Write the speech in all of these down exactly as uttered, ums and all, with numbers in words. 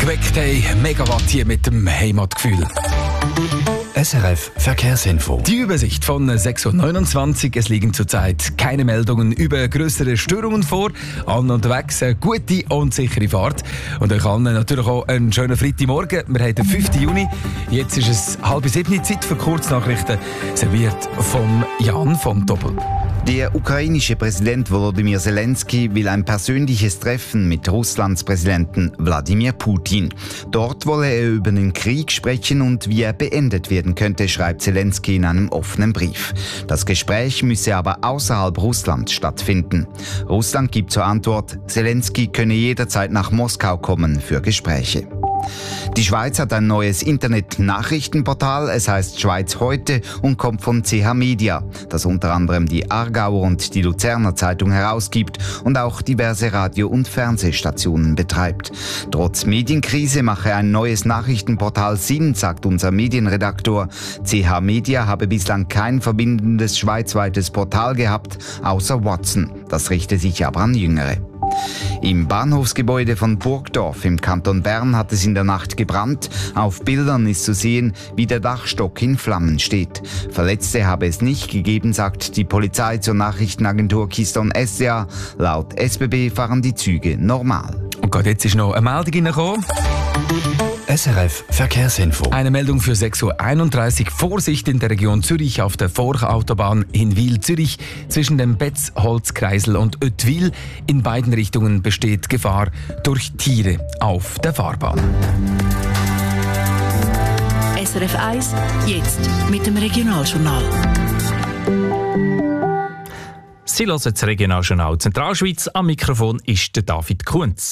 geweckt haben. Megawatt hier mit dem Heimatgefühl. S R F Verkehrsinfo. Die Übersicht von sechs Uhr neunundzwanzig. Es liegen zurzeit keine Meldungen über grössere Störungen vor. Allen unterwegs eine gute und sichere Fahrt. Und euch allen natürlich auch einen schönen Freitagmorgen. Wir haben den fünften Juni. Jetzt ist es halb sieben, Zeit für Kurznachrichten. Serviert vom Jan vom Doppel. Der ukrainische Präsident Volodymyr Zelensky will ein persönliches Treffen mit Russlands Präsidenten Wladimir Putin. Dort wolle er über den Krieg sprechen und wie er beendet werden könnte, schreibt Zelensky in einem offenen Brief. Das Gespräch müsse aber außerhalb Russlands stattfinden. Russland gibt zur Antwort, Zelensky könne jederzeit nach Moskau kommen für Gespräche. Die Schweiz hat ein neues Internet-Nachrichtenportal. Es heißt Schweiz heute und kommt von C H Media, das unter anderem die Aargauer und die Luzerner Zeitung herausgibt und auch diverse Radio- und Fernsehstationen betreibt. Trotz Medienkrise mache ein neues Nachrichtenportal Sinn, sagt unser Medienredaktor. C H Media habe bislang kein verbindendes schweizweites Portal gehabt, außer Watson. Das richte sich aber an Jüngere. Im Bahnhofsgebäude von Burgdorf im Kanton Bern hat es in der Nacht gebrannt. Auf Bildern ist zu sehen, wie der Dachstock in Flammen steht. Verletzte habe es nicht gegeben, sagt die Polizei zur Nachrichtenagentur Keystone S D A. Laut S B B fahren die Züge normal. Und gerade jetzt ist noch eine Meldung reingekommen. S R F Verkehrsinfo. Eine Meldung für sechs Uhr einunddreißig. Vorsicht in der Region Zürich auf der Forchautobahn in Wil-Zürich zwischen dem Betzholzkreisel und Oetwil. In beiden Richtungen besteht Gefahr durch Tiere auf der Fahrbahn. S R F eins, jetzt mit dem Regionaljournal. Sie hören das Regionaljournal Zentralschweiz. Am Mikrofon ist der David Kunz.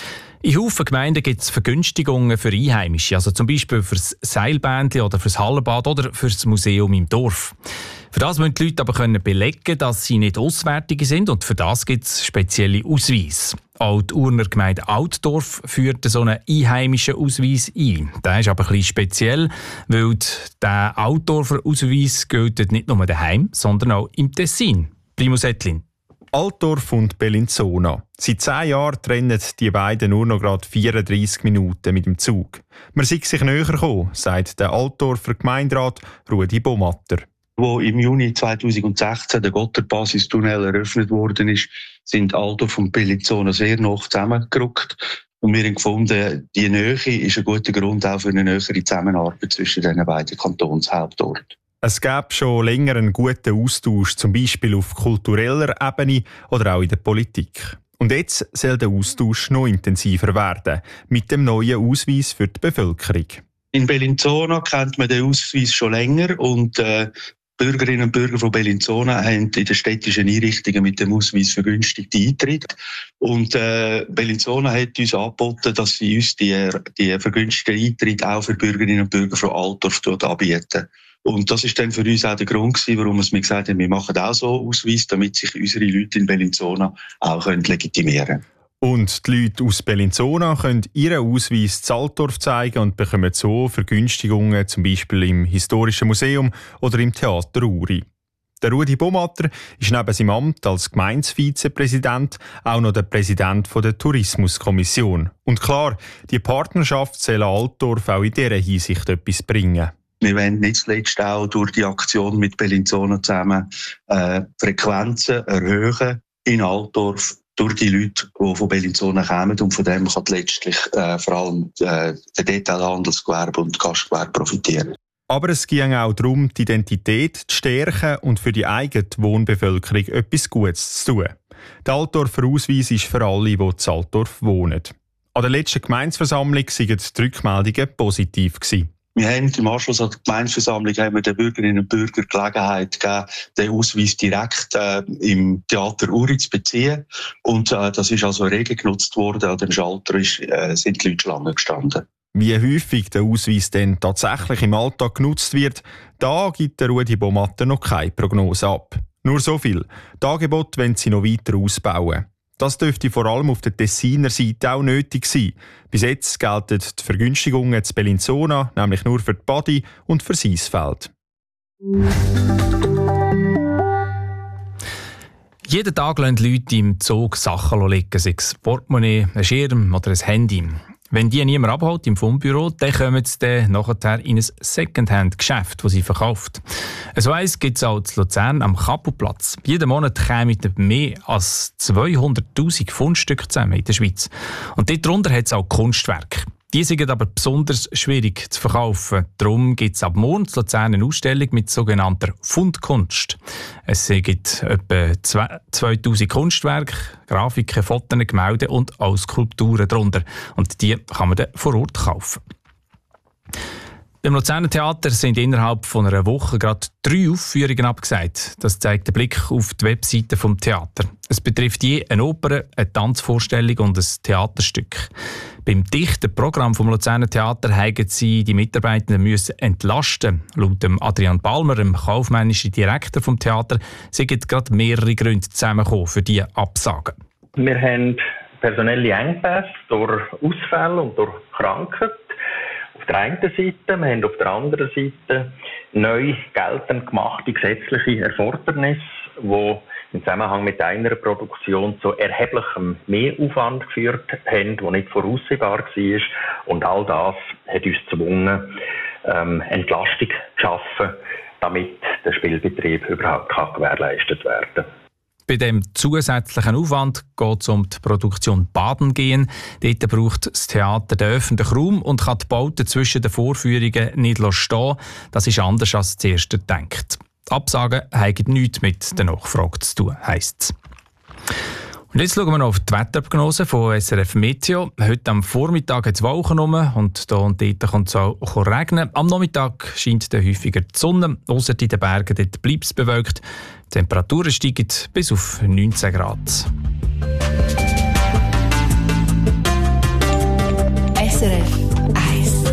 In Haufen Gemeinden gibt es Vergünstigungen für Einheimische, also zum Beispiel fürs Seilbändchen oder fürs Hallenbad oder fürs Museum im Dorf. Für das müssen die Leute aber können belegen, dass sie nicht Auswärtige sind, und für das gibt es spezielle Ausweise. Auch die Urner Gemeinde Altdorf führt so einen einheimischen Ausweis ein. Der ist aber ein bisschen speziell, weil der Altdorfer Ausweis gilt nicht nur daheim, sondern auch im Tessin. Primus Ettlin. Altdorf und Bellinzona. Seit zehn Jahren trennen die beiden nur noch gerade vierunddreissig Minuten mit dem Zug. Man sei sich näher gekommen, sagt der Altdorfer Gemeinderat Rudi Bomatter. Wo im Juni zweitausendsechzehn der Gotthard-Basistunnel eröffnet worden ist, sind Altdorf und Bellinzona sehr nah zusammengerückt. Und wir haben gefunden, die Nähe ist ein guter Grund auch für eine nähere Zusammenarbeit zwischen den beiden Kantonshauptorten. Es gäbe schon länger einen guten Austausch, zum Beispiel auf kultureller Ebene oder auch in der Politik. Und jetzt soll der Austausch noch intensiver werden, mit dem neuen Ausweis für die Bevölkerung. In Bellinzona kennt man den Ausweis schon länger und äh, Bürgerinnen und Bürger von Bellinzona haben in den städtischen Einrichtungen mit dem Ausweis vergünstigte Eintritt. Und äh, Bellinzona hat uns angeboten, dass sie uns die, die vergünstigten Eintritt auch für Bürgerinnen und Bürger von Altdorf anbieten. Und das ist dann für uns auch der Grund gewesen, warum wir gesagt haben, wir machen auch so einen Ausweis, damit sich unsere Leute in Bellinzona auch legitimieren können. Und die Leute aus Bellinzona können ihren Ausweis in Altdorf zeigen und bekommen so Vergünstigungen, zum Beispiel im Historischen Museum oder im Theater Uri. Der Rudi Bomatter ist neben seinem Amt als Gemeindevizepräsident auch noch der Präsident der Tourismuskommission. Und klar, die Partnerschaft soll Altdorf auch in dieser Hinsicht etwas bringen. Wir wollen nicht zuletzt auch durch die Aktion mit Bellinzona zusammen äh, Frequenzen erhöhen in Altdorf durch die Leute, die von Bellinzona kommen. Und von dem kann letztlich äh, vor allem äh, der Detailhandelsgewerbe und Gastgewerbe profitieren. Aber es ging auch darum, die Identität zu stärken und für die eigene Wohnbevölkerung etwas Gutes zu tun. Der Altdorfer Ausweis ist für alle, die in Altdorf wohnen. An der letzten Gemeindeversammlung waren die Rückmeldungen positiv gewesen. Wir haben im Anschluss an die Gemeindeversammlung haben wir den Bürgerinnen und Bürgern Gelegenheit gegeben, den Ausweis direkt äh, im Theater Uri zu beziehen. Und äh, das ist also rege genutzt worden. An dem Schalter ist, äh, sind die Leute Schlange gestanden. Wie häufig der Ausweis denn tatsächlich im Alltag genutzt wird, da gibt der Rudi Bomatter noch keine Prognose ab. Nur so viel. Das Angebot wollen sie noch weiter ausbauen. Das dürfte vor allem auf der Tessiner Seite auch nötig sein. Bis jetzt gelten die Vergünstigungen zu Bellinzona nämlich nur für die Badi und für Seisfeld. Jeden Tag lassen Leute im Zug Sachen liegen, sei es Portemonnaie, ein Schirm oder ein Handy. Wenn die niemand abholt im Fundbüro, dann kommen sie dann nachher in ein Secondhand-Geschäft, das sie verkauft. So eins gibt es auch in Luzern am Kapuplatz. Jeden Monat kommen mehr als zweihunderttausend Fundstücke zusammen in der Schweiz. Und darunter hat es auch Kunstwerke. Die sind aber besonders schwierig zu verkaufen. Darum gibt es ab morgen in Luzern eine Ausstellung mit sogenannter Fundkunst. Es gibt etwa zweitausend Kunstwerke, Grafiken, Fotos, Gemälde und auch Skulpturen darunter. Und die kann man dann vor Ort kaufen. Beim Luzerner Theater sind innerhalb von einer Woche gerade drei Aufführungen abgesagt. Das zeigt der Blick auf die Webseite des Theaters. Es betrifft je eine Oper, eine Tanzvorstellung und ein Theaterstück. Beim dichten Programm vom Luzerner Theater haben sie die Mitarbeitenden müssen entlasten. Laut dem Adrian Palmer, dem kaufmännischen Direktor des Theaters, sind gerade mehrere Gründe zusammengekommen für diese Absagen. Wir haben personelle Engpässe durch Ausfälle und durch Krankheit. Auf der einen Seite, wir haben auf der anderen Seite neu geltend gemachte gesetzliche Erfordernisse, die im Zusammenhang mit einer Produktion zu erheblichem Mehraufwand geführt haben, der nicht voraussehbar war. Und all das hat uns gezwungen, ähm, Entlastung zu schaffen, damit der Spielbetrieb überhaupt kann gewährleistet werden kann. Bei dem zusätzlichen Aufwand geht es um die Produktion Baden gehen. Dort braucht das Theater den öffentlichen Raum und kann die Bauten zwischen den Vorführungen nicht stehen. Das ist anders als zuerst gedacht. Die Absagen haben nichts mit der Nachfrage zu tun, heisst es. Und jetzt schauen wir noch auf die Wetterprognose von S R F Meteo. Heute am Vormittag hat es Wolken rum und hier und dort kann es auch regnen. Am Nachmittag scheint dann häufiger die Sonne. Ausser in den Bergen dort bleibt es bewölkt. Die Temperaturen steigen bis auf neunzehn Grad. S R F eins.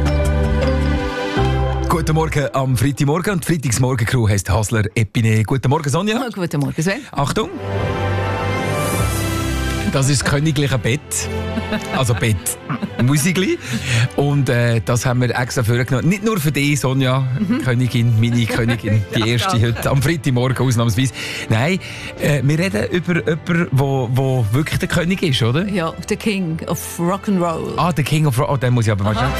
Guten Morgen am Freitagmorgen. Und die Freitagsmorgen-Crew heisst Hasler Epine. Guten Morgen, Sonja. Oh, guten Morgen, Sven. Achtung. Das ist das königliche Bett. Also Bett. Musikli. Und äh, das haben wir extra vorgenommen. Nicht nur für dich, Sonja, mhm. Königin, meine Königin, die erste ja, heute am Freitagmorgen ausnahmsweise. Nein, äh, wir reden über jemanden, wo, wo wirklich der König ist, oder? Ja, der King of Rock'n'Roll. Ah, der King of Rock'n'Roll. Oh, den muss ich aber mal schauen.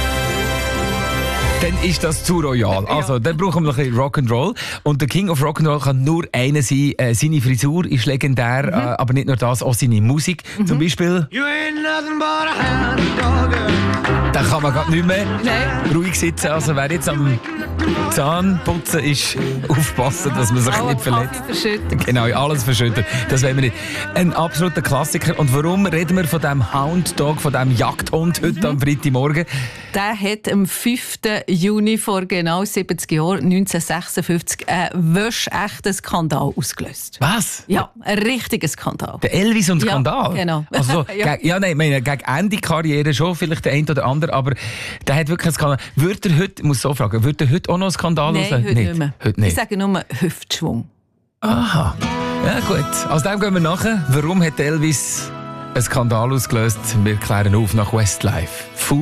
Dann ist das zu royal. Also, dann brauchen wir ein bisschen Rock'n'Roll. Und der King of Rock'n'Roll kann nur einer sein. Äh, seine Frisur ist legendär, mhm. äh, aber nicht nur das, auch seine Musik. Mhm. Zum Beispiel. You ain't nothing but a hound dog. Da kann man gerade nicht mehr Nein. ruhig sitzen. Also, wer jetzt am Zahnputzen ist, aufpassen, dass man sich oh, nicht verletzt. Genau, alles verschüttet. Das wollen wir nicht. Ein absoluter Klassiker. Und warum reden wir von diesem Hound Dog, von diesem Jagdhund heute mhm. am Freitagmorgen? Der hat am fünften Juni vor genau siebzig Jahren, neunzehnhundertsechsundfünfzig, einen wäschechten Skandal ausgelöst. Was? Ja, ein richtiger Skandal. Der Elvis und Skandal? Ja, genau. Also, ja. Gegen, ja, nein, meine, gegen Ende Karriere schon, vielleicht der eine oder andere, aber der hat wirklich einen Skandal. Würde er heute, ich muss so fragen, würde er heute auch noch einen Skandal Nein, auslösen? heute nicht. nicht mehr. Heute nicht. Ich sage nur Hüftschwung. Aha. Ja, gut. Also dem gehen wir nachher. Warum hat Elvis einen Skandal ausgelöst? Wir klären auf nach Westlife.